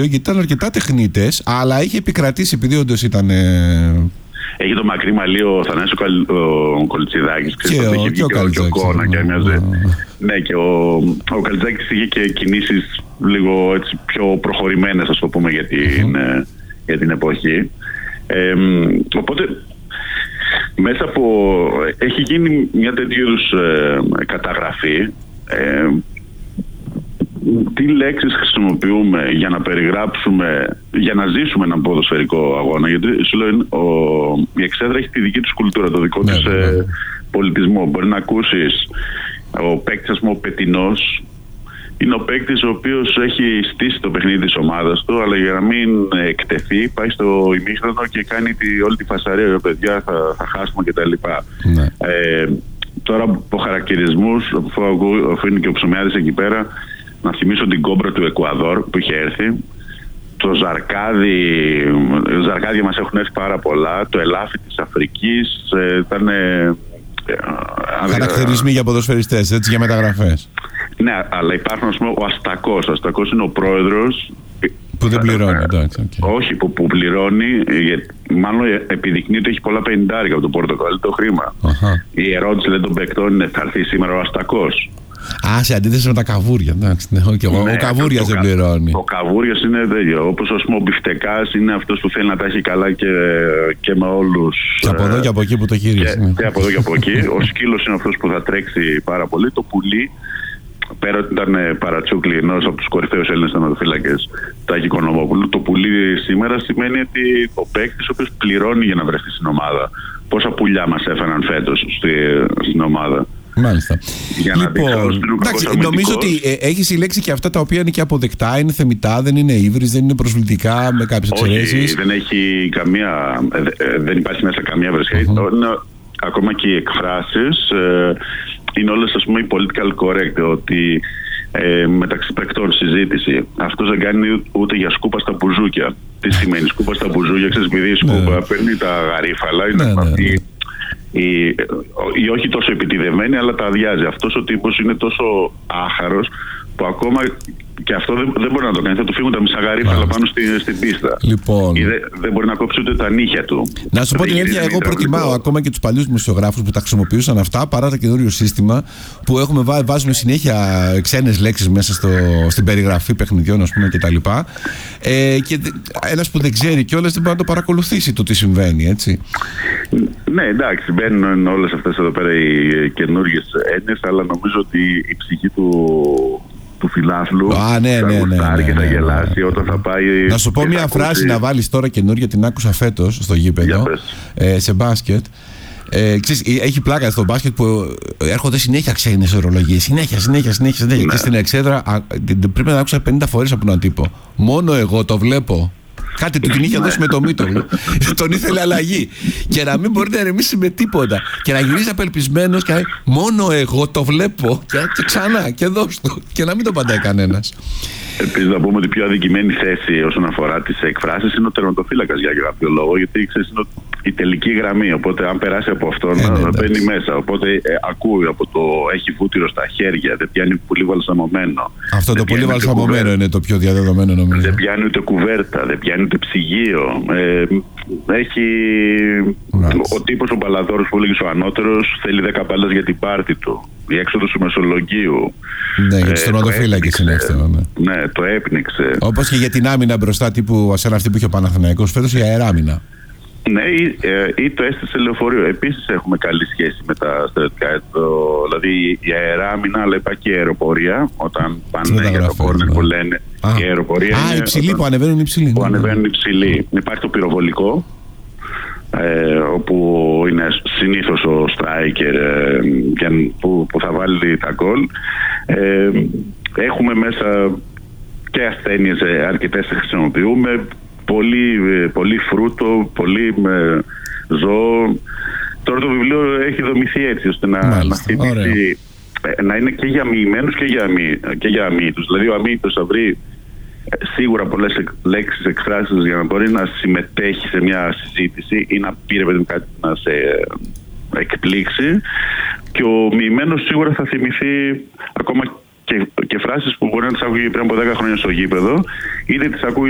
γιατί ήταν αρκετά τεχνίτες, αλλά είχε επικρατήσει επειδή όντως ήταν. Έχει το μακρύ μαλλί ο Θανάσης ο Κολτσιδάκης. Και ο Καλτζάκης. Ναι, και ο Καλτζάκης είχε και κινήσεις λίγο έτσι πιο προχωρημένες, ας το πούμε, για την εποχή. Οπότε μέσα από... έχει γίνει μια τέτοιου είδους καταγραφή. Τι λέξεις χρησιμοποιούμε για να περιγράψουμε, για να ζήσουμε έναν ποδοσφαιρικό αγώνα? Γιατί σου λέω, η Εξέδρα έχει τη δική της κουλτούρα, το δικό της πολιτισμό. Μπορεί να ακούσεις ο παίκτης, ας πούμε, ο Πετινός είναι ο παίκτης ο οποίος έχει στήσει το παιχνίδι της ομάδας του, αλλά για να μην εκτεθεί πάει στο ημίχρονο και κάνει όλη τη φασαρία, παιδιά θα χάσουμε κτλ. Ναι. Τώρα από χαρακτηρισμούς, αφού είναι και ο Ψωμιάδης εκεί πέρα, να θυμίσω την κόμπρα του Εκουαδόρ που είχε έρθει, το ζαρκάδια μας έχουν έρθει πάρα πολλά, το ελάφι της Αφρικής, ήταν... Χαρακτηρισμοί για ποδοσφαιριστές, έτσι, για μεταγραφές. Ναι, αλλά υπάρχουν, ας πούμε, ο Αστακός. Ο Αστακός είναι ο πρόεδρος που δεν πληρώνει, εντάξει. Όχι, που πληρώνει, μάλλον επιδεικνύει ότι έχει πολλά 50 από το Πορτοκαλί το χρήμα. Η ερώτηση, λέει, των παικτών είναι: θα έρθει σήμερα ο Αστακός? Σε αντίθεση με τα καβούρια. Εντάξει, ο Καβούριας δεν πληρώνει. Ο Καβούριας είναι τέτοιο. Όπως, ας πούμε, ο Μπιφτεκάς είναι αυτός που θέλει να τα έχει καλά και με όλους. Και από εδώ και από εκεί που το χειρίζεται. Και από εδώ και από εκεί. Ο Σκύλος είναι αυτός που θα τρέξει πάρα πολύ. Το Πουλί, πέρα ότι ήταν παρατσούκλι ενός από τους κορυφαίους Έλληνες τερματοφύλακες, Τάκη Οικονομόπουλου, το Πουλί σήμερα σημαίνει ότι ο παίκτης ο οποίος πληρώνει για να βρεθεί στην ομάδα. Πόσα πουλιά μας έφεραν φέτος στην ομάδα. Μάλιστα. Λοιπόν, νομίζω ότι έχει συλλέξει και αυτά τα οποία είναι και αποδεκτά, είναι θεμιτά, δεν είναι ύβρις, δεν είναι προσβλητικά με κάποιες εξαιρέσεις. Όχι, δεν υπάρχει μέσα καμία βρεσιά. Ακόμα και οι εκφράσεις είναι όλες, ας πούμε, οι political correct, ότι μεταξύ παικτών συζήτηση. Αυτός δεν κάνει ούτε για σκούπα στα μπουζούκια. Τι σημαίνει σκούπα στα μπουζούκια? Ξέρεις, επειδή η σκούπα παίρνει τα γαρίφαλα, είναι αυτή. Ή όχι τόσο επιτηδευμένη, αλλά τα αδειάζει. Αυτός ο τύπος είναι τόσο άχαρος που ακόμα και αυτό δεν μπορεί να το κάνει. Θα του φύγουν τα μισά γαρίφαλα πάνω στην πίστα. Λοιπόν. Δεν μπορεί να κόψει ούτε τα νύχια του. Να σου πω την αλήθεια, εγώ προτιμάω ακόμα και τους παλιούς δημοσιογράφους που τα χρησιμοποιούσαν αυτά παρά το καινούριο σύστημα που βάζουν συνέχεια ξένες λέξεις μέσα στην περιγραφή παιχνιδιών, ας πούμε, κτλ. Και ένας που δεν ξέρει κιόλας δεν μπορεί να το παρακολουθήσει το τι συμβαίνει, έτσι. Ναι, εντάξει, μπαίνουν όλες αυτές εδώ πέρα οι καινούργιες έννοιες, αλλά νομίζω ότι η ψυχή του φιλάθλου και θα γελάσει όταν θα πάει. Να σου πω μια φράση να βάλεις τώρα καινούργια, την άκουσα φέτος στο γήπεδο, σε μπάσκετ. Έχει πλάκα στο μπάσκετ που έρχονται συνέχεια ξένες ορολογίες. Συνέχεια. Και στην Εξέδρα πρέπει να την άκουσα 50 φορές από έναν τύπο. Μόνο εγώ το βλέπω. Κάτι του την είχε δώσει με το Μήτογλου. Τον ήθελε αλλαγή. Και να μην μπορεί να ερεμήσει με τίποτα. Και να γυρίζει απελπισμένος και να λέει: μόνο εγώ το βλέπω. Και ξανά και δώσ' το. Και να μην το παντάει κανένας. Επίσης, να πούμε ότι η πιο αδικημένη θέση όσον αφορά τις εκφράσεις είναι ο τερματοφύλακας για κάποιο λόγο. Γιατί ξέρεις, είναι η τελική γραμμή. Οπότε, αν περάσει από αυτόν, μπαίνει μέσα. Οπότε, ακούει από το έχει βούτυρο στα χέρια, δεν πιάνει πολύ βαλσαμωμένο. Αυτό το πολύ βαλσαμωμένο είναι το πιο διαδεδομένο, νομίζω. Δεν πιάνει ούτε κουβέρτα, δεν πιάνει ούτε ψυγείο. Έχει. Ο τύπος ο Μπαλαδόρος που έλεγε ο ανώτερος θέλει 10 μπάλες για την πάρτη του. Η έξοδος του Μεσολογγίου. Ναι, για τους τερματοφύλακες είναι έξοδο. Ναι, το έπνιξε. Όπως και για την άμυνα μπροστά, τύπου σαν αυτή που είχε ο Παναθηναϊκός φέτος, η αεράμυνα. Ναι, ή το έστησε λεωφορείο. Επίσης έχουμε καλή σχέση με τα στρατιωτικά. Δηλαδή η αεράμυνα, αλλά υπάρχει και η αεροπορία. Όταν πάνε για το κόρνερ που λένε η αεροπορία. Υψηλή, που ανεβαίνουν υψηλοί. Που ανεβαίνουν υψηλοί. Υπάρχει το πυροβολικό, όπου είναι συνήθως ο striker που θα βάλει τα γκολ. Έχουμε μέσα και ασθένειες, αρκετές χρησιμοποιούμε. Πολύ φρούτο, πολύ ζώο. Τώρα το βιβλίο έχει δομηθεί έτσι ώστε να είναι και για μοιημένους και για αμύητους. Δηλαδή ο αμύητος θα βρει σίγουρα πολλές λέξεις, εκφράσεις για να μπορεί να συμμετέχει σε μια συζήτηση ή να πει κάτι να σε εκπλήξει, και ο μοιημένος σίγουρα θα θυμηθεί ακόμα και φράσεις που μπορεί να τις ακούει πριν από 10 χρόνια στο γήπεδο, είτε τις ακούει